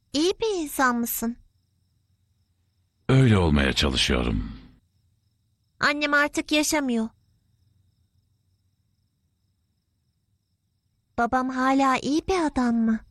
İyi bir insan mısın? Öyle olmaya çalışıyorum. Annem artık yaşamıyor. Babam hala iyi bir adam mı?